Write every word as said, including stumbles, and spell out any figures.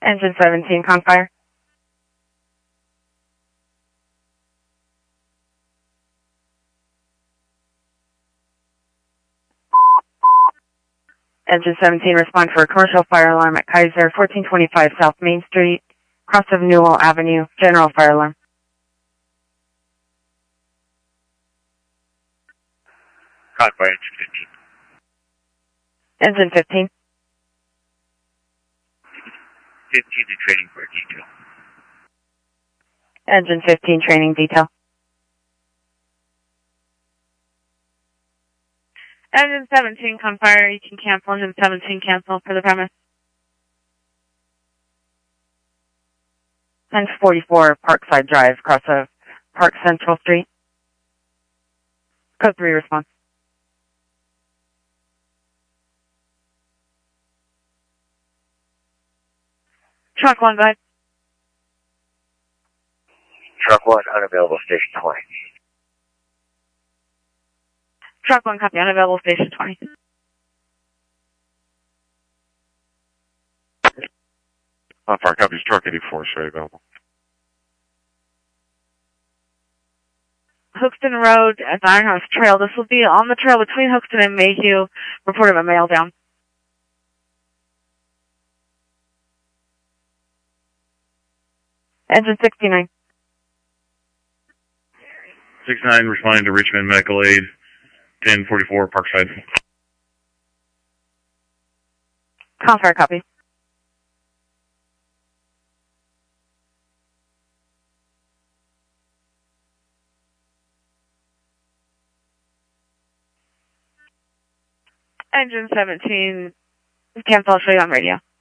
Engine seventeen, Confire. Engine seventeen, respond for a commercial fire alarm at Kaiser, fourteen twenty-five South Main Street, cross of Newell Avenue, general fire alarm. Confire, engine fifteen. Engine fifteen. fifteen to training for a detail. Engine fifteen, training detail. Engine seventeen, Confire, you can cancel. Engine seventeen, cancel for the premise. ten forty-four Parkside Drive, cross of Park Central Street. Code three, response. Truck one, go ahead. Truck one, unavailable, station twenty. Truck one, copy, unavailable, station twenty. Confire, copies, truck eighty-four, straight available. Hoxton Road at the Ironhouse Trail. This will be on the trail between Hoxton and Mayhew. Reported a male down. Engine sixty-nine. sixty-nine, responding to Richmond Medical Aid, ten forty-four Parkside. Confire, copy. Engine seventeen, cancel, I'll show you on radio.